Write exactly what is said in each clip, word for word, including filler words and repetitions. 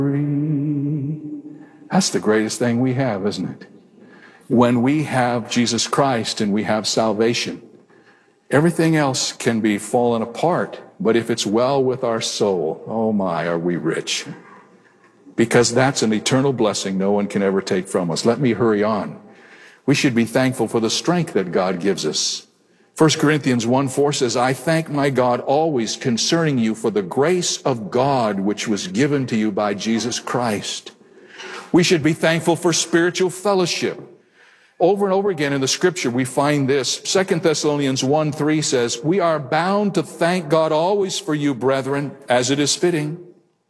That's the greatest thing we have, isn't it? When we have Jesus Christ and we have salvation, everything else can be fallen apart. But if it's well with our soul, oh my, are we rich? Because that's an eternal blessing no one can ever take from us. Let me hurry on. We should be thankful for the strength that God gives us. First Corinthians one four says, I thank my God always concerning you for the grace of God which was given to you by Jesus Christ. We should be thankful for spiritual fellowship. Over and over again in the scripture we find this. Second Thessalonians one three says, we are bound to thank God always for you, brethren, as it is fitting,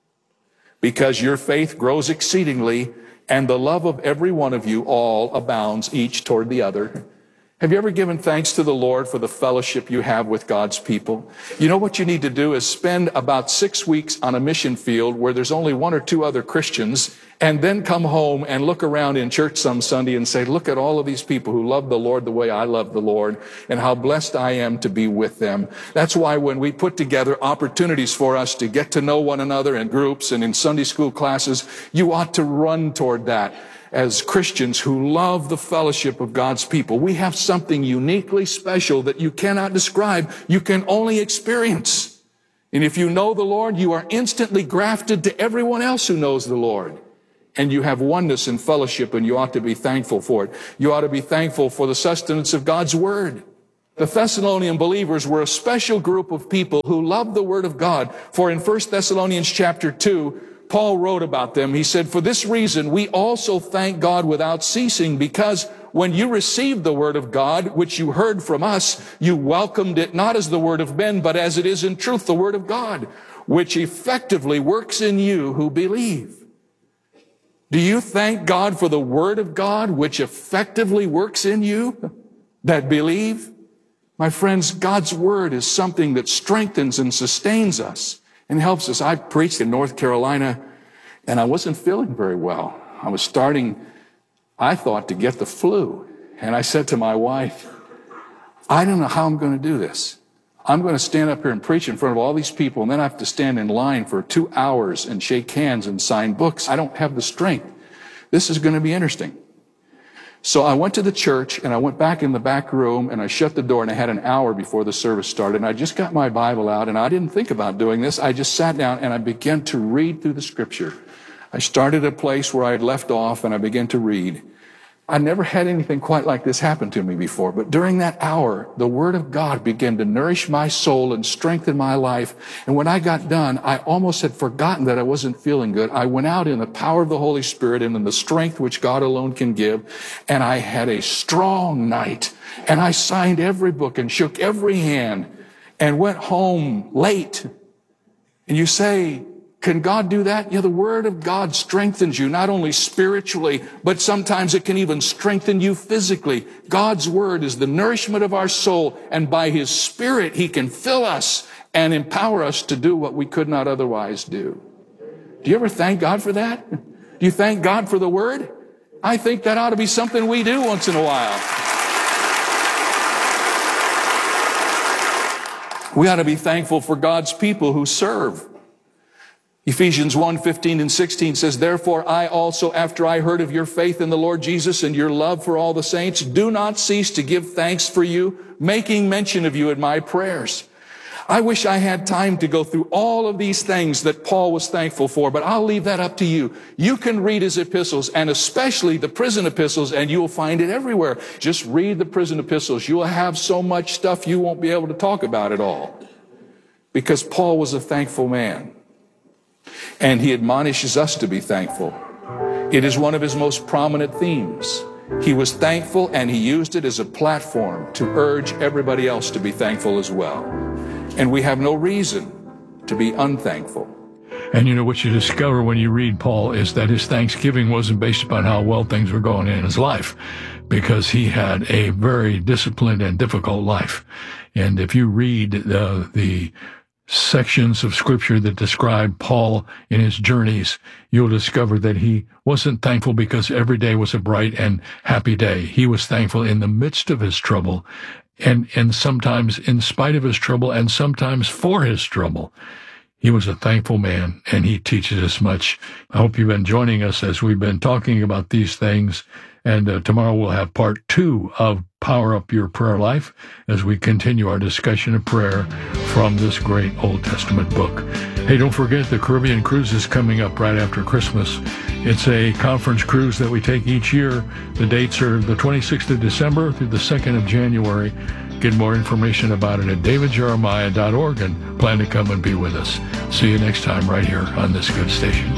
because your faith grows exceedingly, and the love of every one of you all abounds each toward the other. Have you ever given thanks to the Lord for the fellowship you have with God's people? You know what you need to do is spend about six weeks on a mission field where there's only one or two other Christians, and then come home and look around in church some Sunday and say, look at all of these people who love the Lord the way I love the Lord, and how blessed I am to be with them. That's why when we put together opportunities for us to get to know one another in groups and in Sunday school classes, you ought to run toward that. As Christians who love the fellowship of God's people, we have something uniquely special that you cannot describe. You can only experience. And if you know the Lord, you are instantly grafted to everyone else who knows the Lord. And you have oneness and fellowship, and you ought to be thankful for it. You ought to be thankful for the sustenance of God's Word. The Thessalonian believers were a special group of people who loved the Word of God. For in First Thessalonians chapter two, Paul wrote about them. He said, for this reason, we also thank God without ceasing, because when you received the word of God, which you heard from us, you welcomed it not as the word of men, but as it is in truth the word of God, which effectively works in you who believe. Do you thank God for the word of God, which effectively works in you that believe? My friends, God's word is something that strengthens and sustains us and helps us. I preached in North Carolina, and I wasn't feeling very well. I was starting, I thought, to get the flu. And I said to my wife, I don't know how I'm going to do this. I'm going to stand up here and preach in front of all these people, and then I have to stand in line for two hours and shake hands and sign books. I don't have the strength. This is going to be interesting. So I went to the church, and I went back in the back room, and I shut the door, and I had an hour before the service started, and I just got my Bible out, and I didn't think about doing this. I just sat down, and I began to read through the scripture. I started a place where I had left off, and I began to read. I never had anything quite like this happen to me before, but during that hour, the Word of God began to nourish my soul and strengthen my life. And when I got done, I almost had forgotten that I wasn't feeling good. I went out in the power of the Holy Spirit and in the strength which God alone can give, and I had a strong night. And I signed every book and shook every hand and went home late. And you say, can God do that? Yeah, the Word of God strengthens you, not only spiritually, but sometimes it can even strengthen you physically. God's Word is the nourishment of our soul, and by His Spirit, He can fill us and empower us to do what we could not otherwise do. Do you ever thank God for that? Do you thank God for the Word? I think that ought to be something we do once in a while. We ought to be thankful for God's people who serve. Ephesians one fifteen and sixteen says, therefore I also, after I heard of your faith in the Lord Jesus and your love for all the saints, do not cease to give thanks for you, making mention of you in my prayers. I wish I had time to go through all of these things that Paul was thankful for, but I'll leave that up to you. You can read his epistles, and especially the prison epistles, and you'll find it everywhere. Just read the prison epistles. You'll have so much stuff you won't be able to talk about it all. Because Paul was a thankful man. And he admonishes us to be thankful. It is one of his most prominent themes. He was thankful, and he used it as a platform to urge everybody else to be thankful as well. And we have no reason to be unthankful. And you know what you discover when you read Paul is that his thanksgiving wasn't based upon how well things were going in his life, because he had a very disciplined and difficult life. And if you read the, the sections of scripture that describe Paul in his journeys, you'll discover that he wasn't thankful because every day was a bright and happy day. He was thankful in the midst of his trouble, and, and sometimes in spite of his trouble, and sometimes for his trouble. He was a thankful man, and he teaches us much. I hope you've been joining us as we've been talking about these things. And uh, tomorrow we'll have part two of Power Up Your Prayer Life as we continue our discussion of prayer from this great Old Testament book. Hey, don't forget the Caribbean Cruise is coming up right after Christmas. It's a conference cruise that we take each year. The dates are the twenty-sixth of December through the second of January. Get more information about it at david jeremiah dot org and plan to come and be with us. See you next time right here on this good station.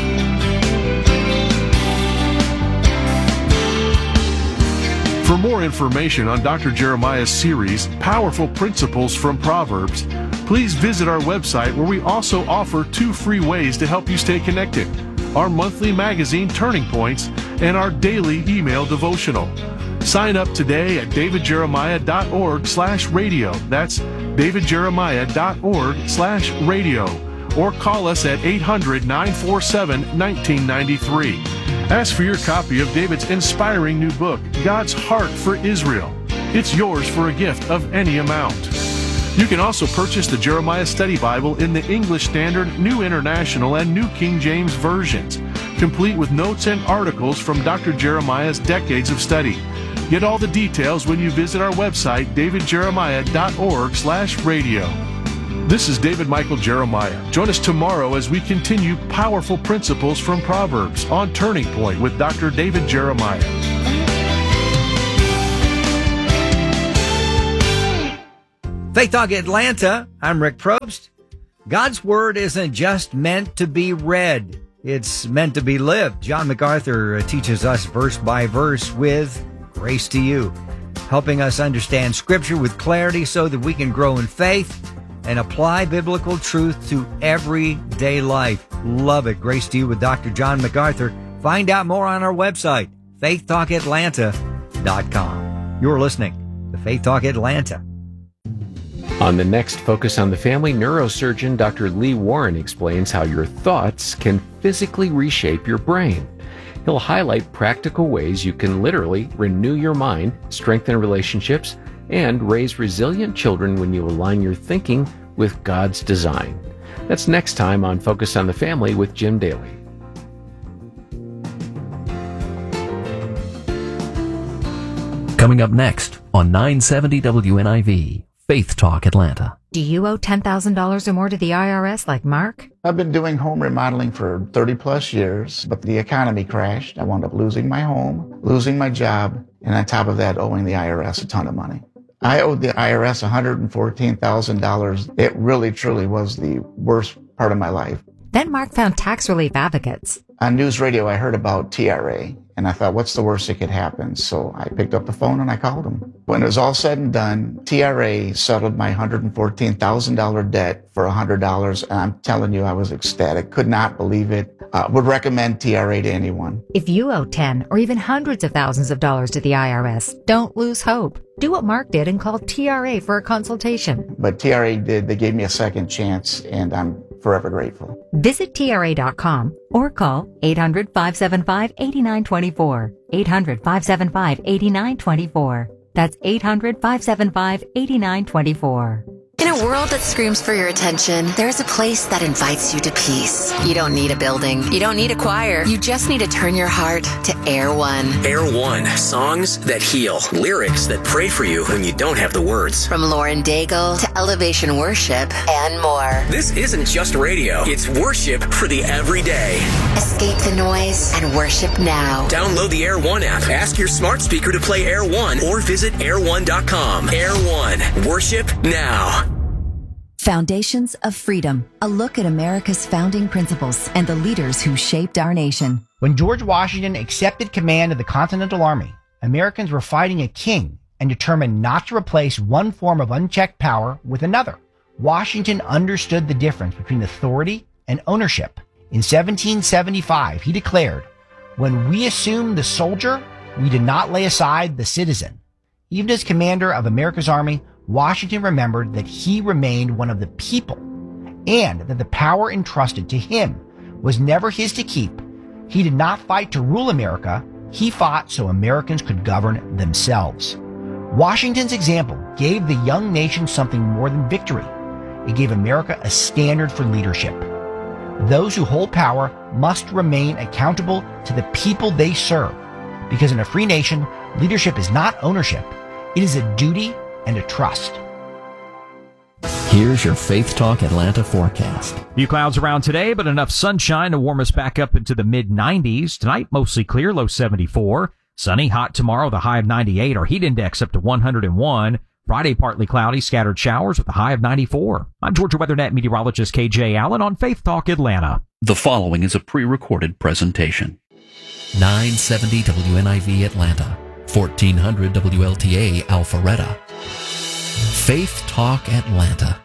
For more information on Doctor Jeremiah's series, Powerful Principles from Proverbs, please visit our website where we also offer two free ways to help you stay connected: our monthly magazine, Turning Points, and our daily email devotional. Sign up today at david jeremiah dot org slash radio. That's david jeremiah dot org slash radio. Or call us at eight hundred, nine four seven, one nine nine three. Ask for your copy of David's inspiring new book, God's Heart for Israel. It's yours for a gift of any amount. You can also purchase the Jeremiah Study Bible in the English Standard, New International, and New King James versions, complete with notes and articles from Doctor Jeremiah's decades of study. Get all the details when you visit our website, david jeremiah dot org slash radio. This is David Michael Jeremiah. Join us tomorrow as we continue Powerful Principles from Proverbs on Turning Point with Doctor David Jeremiah. Faith Talk Atlanta, I'm Rick Probst. God's Word isn't just meant to be read, it's meant to be lived. John MacArthur teaches us verse by verse with grace to you, helping us understand Scripture with clarity so that we can grow in faith and apply biblical truth to everyday life. Love it. Grace to you with Doctor John MacArthur. Find out more on our website, faith talk atlanta dot com. You're listening to Faith Talk Atlanta. On the next Focus on the Family, neurosurgeon Doctor Lee Warren explains how your thoughts can physically reshape your brain. He'll highlight practical ways you can literally renew your mind, strengthen relationships, and raise resilient children when you align your thinking with God's design. That's next time on Focus on the Family with Jim Daly. Coming up next on nine seventy W N I V, Faith Talk Atlanta. Do you owe ten thousand dollars or more to the I R S like Mark? I've been doing home remodeling for thirty plus years, but the economy crashed. I wound up losing my home, losing my job, and on top of that, owing the I R S a ton of money. I owed the I R S one hundred fourteen thousand dollars. It really, truly was the worst part of my life. Then Mark found tax relief advocates. On news radio, I heard about T R A, and I thought, what's the worst that could happen? So I picked up the phone and I called them. When it was all said and done, T R A settled my one hundred fourteen thousand dollars debt for one hundred dollars, and I'm telling you, I was ecstatic. Could not believe it. Uh, would recommend T R A to anyone. If you owe ten or even hundreds of thousands of dollars to the I R S, don't lose hope. Do what Mark did and call T R A for a consultation. But T R A did. They gave me a second chance, and I'm forever grateful. Visit T R A dot com or call eight hundred, five seven five, eight nine two four. eight hundred, five seven five, eight nine two four. That's eight hundred, five seven five, eight nine two four. In a world that screams for your attention, there's a place that invites you to peace. You don't need a building. You don't need a choir. You just need to turn your heart to Air One. Air One. Songs that heal. Lyrics that pray for you when you don't have the words. From Lauren Daigle to Elevation Worship and more. This isn't just radio. It's worship for the everyday. Escape the noise and worship now. Download the Air One app. Ask your smart speaker to play Air One or visit air one dot com. Air One. Worship now. Foundations of Freedom, a look at America's founding principles and the leaders who shaped our nation. When George Washington accepted command of the Continental Army, Americans were fighting a king and determined not to replace one form of unchecked power with another. Washington understood the difference between authority and ownership. In seventeen seventy-five, he declared, "When we assume the soldier, we did not lay aside the citizen." Even as commander of America's army, Washington remembered that he remained one of the people and that the power entrusted to him was never his to keep. He did not fight to rule America. He fought so Americans could govern themselves. Washington's example gave the young nation something more than victory. it gave America a standard for leadership. Those who hold power must remain accountable to the people they serve, because in a free nation, leadership is not ownership. It is a duty and a trust. Here's your Faith Talk Atlanta forecast. Few clouds around today, but enough sunshine to warm us back up into the mid nineties. Tonight, mostly clear, low seventy-four. Sunny, hot tomorrow, the high of ninety-eight. Our heat index up to one hundred one. Friday, partly cloudy, scattered showers with a high of ninety-four. I'm Georgia WeatherNet meteorologist K J Allen on Faith Talk Atlanta. The following is a pre-recorded presentation. nine seventy W N I V Atlanta, fourteen hundred W L T A Alpharetta. Faith Talk Atlanta.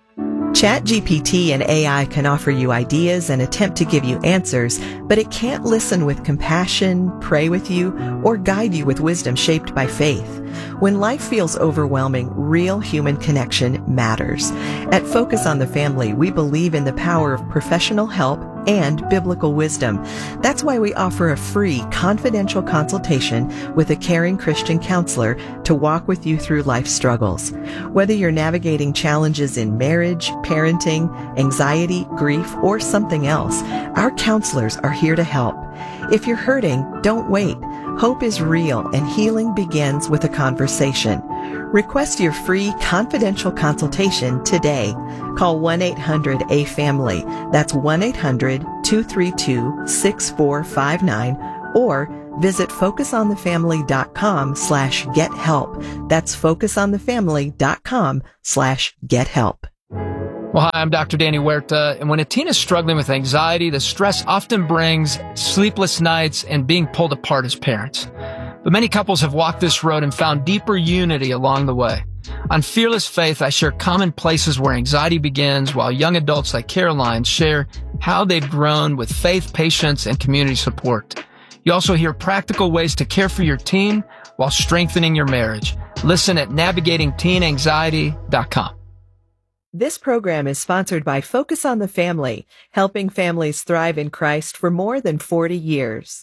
ChatGPT and A I can offer you ideas and attempt to give you answers, but it can't listen with compassion, pray with you, or guide you with wisdom shaped by faith. When life feels overwhelming, real human connection matters. At Focus on the Family, we believe in the power of professional help and biblical wisdom. That's why we offer a free, confidential consultation with a caring Christian counselor to walk with you through life struggles. Whether you're navigating challenges in marriage, parenting, anxiety, grief, or something else, our counselors are here to help. If you're hurting, don't wait. Hope is real, and healing begins with a conversation. Request your free confidential consultation today. Call one eight hundred A family. That's one eight hundred two three two six four five nine or visit focusonthefamily.com slash get help. That's focusonthefamily.com slash get help. Well, hi, I'm Doctor Danny Huerta, and when a teen is struggling with anxiety, the stress often brings sleepless nights and being pulled apart as parents. But many couples have walked this road and found deeper unity along the way. On Fearless Faith, I share common places where anxiety begins, while young adults like Caroline share how they've grown with faith, patience, and community support. You also hear practical ways to care for your teen while strengthening your marriage. Listen at navigating teen anxiety dot com. This program is sponsored by Focus on the Family, helping families thrive in Christ for more than forty years.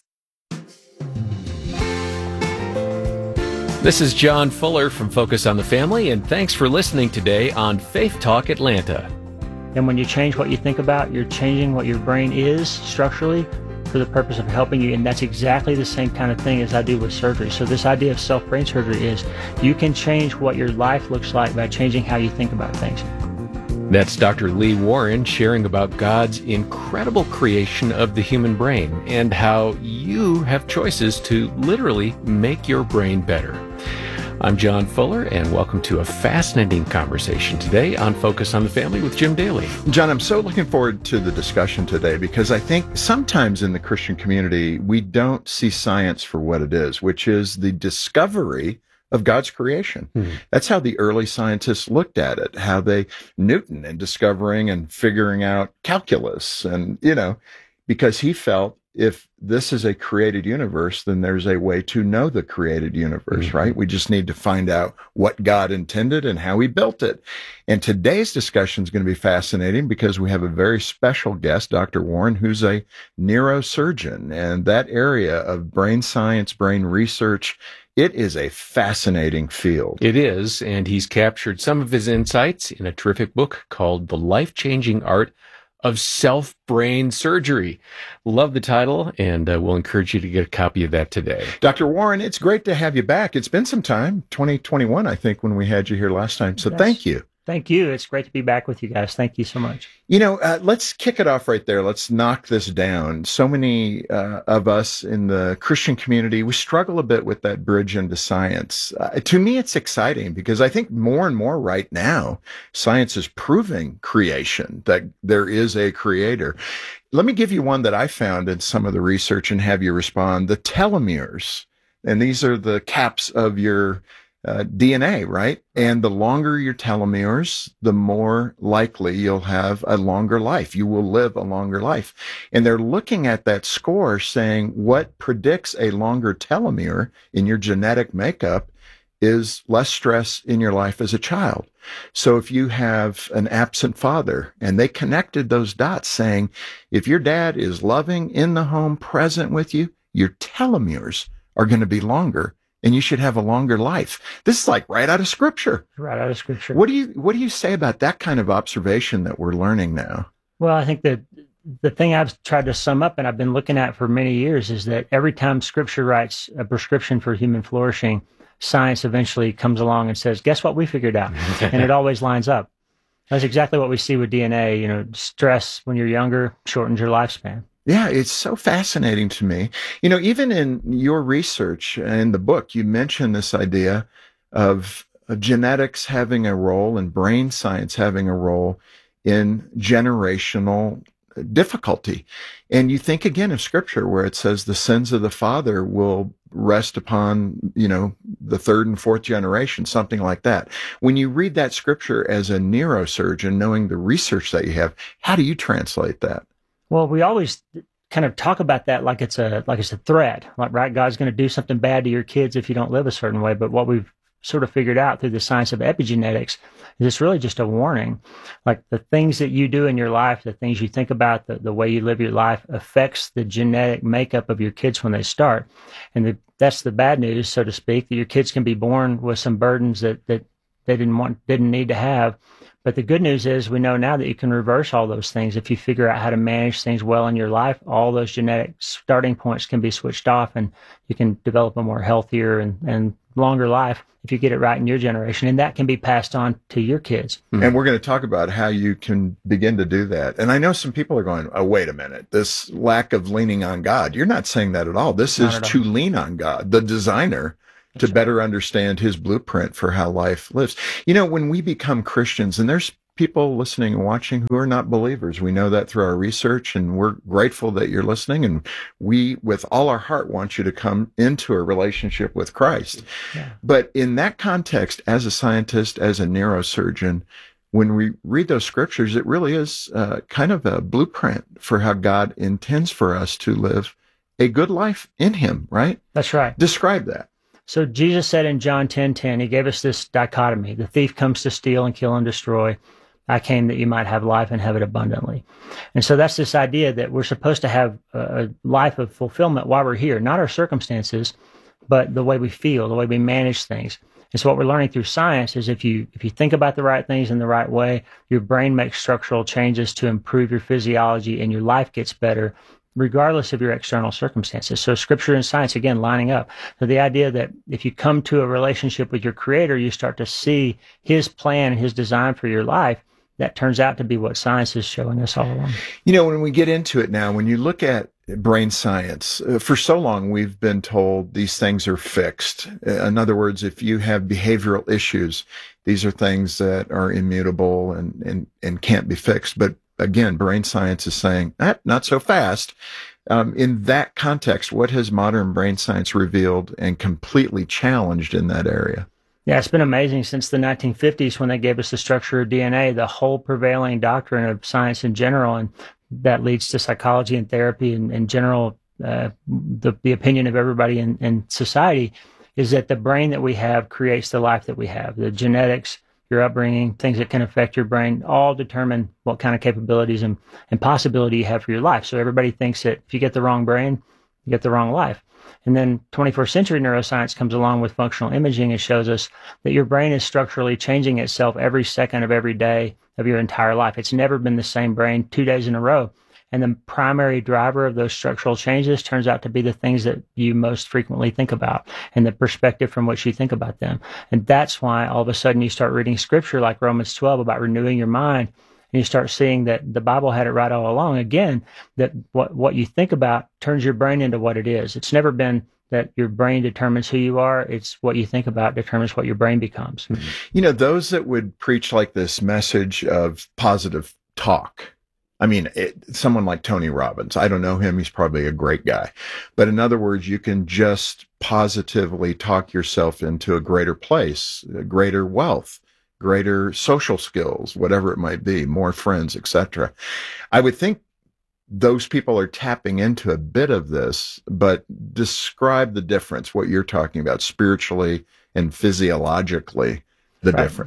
This is John Fuller from Focus on the Family, and thanks for listening today on Faith Talk Atlanta. And when you change what you think about, you're changing what your brain is structurally for the purpose of helping you, and that's exactly the same kind of thing as I do with surgery. So this idea of self-brain surgery is you can change what your life looks like by changing how you think about things. That's Doctor Lee Warren sharing about God's incredible creation of the human brain and how you have choices to literally make your brain better. I'm John Fuller, and welcome to a fascinating conversation today on Focus on the Family with Jim Daly. John, I'm so looking forward to the discussion today because I think sometimes in the Christian community, we don't see science for what it is, which is the discovery of God's creation. Hmm. That's how the early scientists looked at it, how they, Newton and discovering and figuring out calculus and, you know, because he felt if this is a created universe, then there's a way to know the created universe, mm-hmm. right? We just need to find out what God intended and how he built it. And today's discussion is going to be fascinating because we have a very special guest, Doctor Warren, who's a neurosurgeon, and that area of brain science, brain research, it is a fascinating field. It is, and he's captured some of his insights in a terrific book called The Life-Changing Art of Self-Brain Surgery. Love the title, and uh, we'll encourage you to get a copy of that today. Doctor Warren, it's great to have you back. It's been some time, twenty twenty-one, I think, when we had you here last time, so yes. Thank you. Thank you. It's great to be back with you guys. Thank you so much. You know, uh, let's kick it off right there. Let's knock this down. So many uh, of us in the Christian community, we struggle a bit with that bridge into science. Uh, to me, it's exciting because I think more and more right now, science is proving creation, that there is a creator. Let me give you one that I found in some of the research and have you respond. The telomeres, and these are the caps of your Uh, D N A, right? And the longer your telomeres, the more likely you'll have a longer life. You will live a longer life. And they're looking at that score saying what predicts a longer telomere in your genetic makeup is less stress in your life as a child. So if you have an absent father, and they connected those dots saying, if your dad is loving in the home, present with you, your telomeres are going to be longer and you should have a longer life. This is like right out of Scripture. Right out of Scripture. What do you What do you say about that kind of observation that we're learning now? Well, I think that the thing I've tried to sum up, and I've been looking at for many years, is that every time Scripture writes a prescription for human flourishing, science eventually comes along and says, guess what we figured out? And it always lines up. That's exactly what we see with D N A. You know, stress when you're younger shortens your lifespan. Yeah, it's so fascinating to me. You know, even in your research in the book, you mentioned this idea of, of genetics having a role and brain science having a role in generational difficulty. And you think again of Scripture where it says the sins of the father will rest upon, you know, the third and fourth generation, something like that. When you read that Scripture as a neurosurgeon, knowing the research that you have, how do you translate that? Well, we always kind of talk about that like it's a like it's a threat, like, right, God's going to do something bad to your kids if you don't live a certain way. But what we've sort of figured out through the science of epigenetics is it's really just a warning. Like the things that you do in your life, the things you think about, the, the way you live your life affects the genetic makeup of your kids when they start. And the, that's the bad news, so to speak, that your kids can be born with some burdens that, that they didn't want, didn't need to have. But the good news is we know now that you can reverse all those things. If you figure out how to manage things well in your life, all those genetic starting points can be switched off and you can develop a more healthier and, and longer life if you get it right in your generation. And that can be passed on to your kids. And we're going to talk about how you can begin to do that. And I know some people are going, oh, wait a minute, this lack of leaning on God. You're not saying that at all. This Not is at all. to lean on God, the designer, to better understand his blueprint for how life lives. You know, when we become Christians, and there's people listening and watching who are not believers, we know that through our research, and we're grateful that you're listening. And we, with all our heart, want you to come into a relationship with Christ. Yeah. But in that context, as a scientist, as a neurosurgeon, when we read those scriptures, it really is uh, kind of a blueprint for how God intends for us to live a good life in him, right? That's right. Describe that. So Jesus said in John ten ten, he gave us this dichotomy. The thief comes to steal and kill and destroy. I came that you might have life and have it abundantly. And so that's this idea that we're supposed to have a life of fulfillment while we're here, not our circumstances, but the way we feel, the way we manage things. And so what we're learning through science is if you if you think about the right things in the right way, your brain makes structural changes to improve your physiology and your life gets better, regardless of your external circumstances. So Scripture and science, again, lining up. So the idea that if you come to a relationship with your Creator, you start to see His plan and His design for your life, that turns out to be what science is showing us all along. You know, when we get into it now, when you look at brain science, uh, for so long we've been told these things are fixed. Uh, in other words, if you have behavioral issues, these are things that are immutable and, and, and can't be fixed. But again, brain science is saying, eh, not so fast. Um, in that context, what has modern brain science revealed and completely challenged in that area? Yeah, it's been amazing since the nineteen fifties when they gave us the structure of D N A, the whole prevailing doctrine of science in general, and that leads to psychology and therapy and, and general, uh, the, the opinion of everybody in, in society is that the brain that we have creates the life that we have. The genetics, your upbringing, things that can affect your brain, all determine what kind of capabilities and, and possibility you have for your life. So everybody thinks that if you get the wrong brain, you get the wrong life. And then twenty-first century neuroscience comes along with functional imaging and shows us that your brain is structurally changing itself every second of every day of your entire life. It's never been the same brain two days in a row. And the primary driver of those structural changes turns out to be the things that you most frequently think about and the perspective from which you think about them. And that's why all of a sudden you start reading scripture like Romans twelve about renewing your mind. And you start seeing that the Bible had it right all along. Again, that what, what you think about turns your brain into what it is. It's never been that your brain determines who you are. It's what you think about determines what your brain becomes. You know, those that would preach like this message of positive talk, I mean, it, someone like Tony Robbins, I don't know him. He's probably a great guy. But in other words, you can just positively talk yourself into a greater place, a greater wealth, greater social skills, whatever it might be, more friends, et cetera. I would think those people are tapping into a bit of this, but describe the difference, what you're talking about spiritually and physiologically, the Right. difference.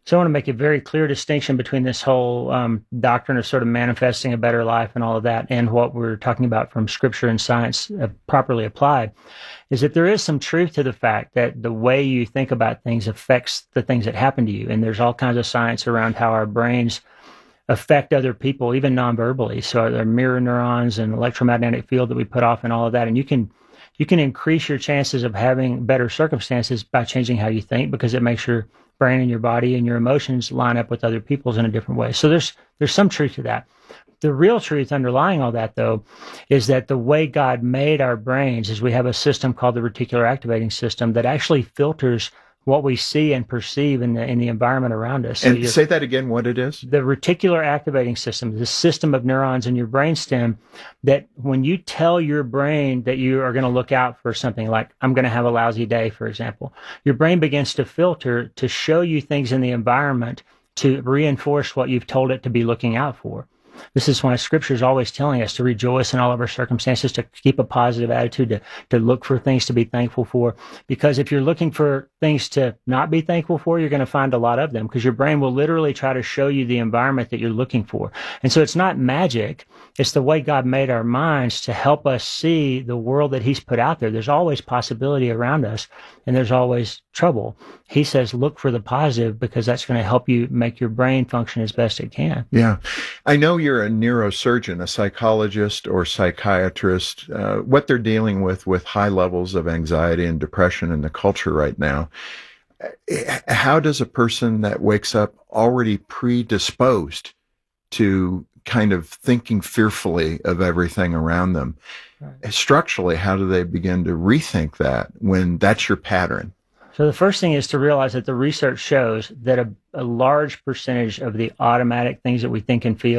So I want to make a very clear distinction between this whole um, doctrine of sort of manifesting a better life and all of that and what we're talking about from Scripture and science uh, properly applied, is that there is some truth to the fact that the way you think about things affects the things that happen to you. And there's all kinds of science around how our brains affect other people, even non-verbally. So there are mirror neurons and electromagnetic field that we put off and all of that. And you can you can increase your chances of having better circumstances by changing how you think, because it makes your brain and your body and your emotions line up with other people's in a different way. So there's there's some truth to that. The real truth underlying all that, though, is that the way God made our brains is we have a system called the reticular activating system that actually filters what we see and perceive in the in the environment around us. So and say that again, what it is? The reticular activating system, the system of neurons in your brainstem that when you tell your brain that you are going to look out for something like, I'm going to have a lousy day, for example, your brain begins to filter to show you things in the environment to reinforce what you've told it to be looking out for. This is why Scripture is always telling us to rejoice in all of our circumstances, to keep a positive attitude, to, to look for things to be thankful for. Because if you're looking for things to not be thankful for, you're going to find a lot of them, because your brain will literally try to show you the environment that you're looking for. And so it's not magic. It's the way God made our minds to help us see the world that He's put out there. There's always possibility around us, and there's always trouble. He says, look for the positive, because that's going to help you make your brain function as best it can. Yeah. I know you're a neurosurgeon, a psychologist or psychiatrist. Uh, what they're dealing with with high levels of anxiety and depression in the culture right now. How does a person that wakes up already predisposed to kind of thinking fearfully of everything around them, right, structurally, how do they begin to rethink that when that's your pattern? So the first thing is to realize that the research shows that a, a large percentage of the automatic things that we think and feel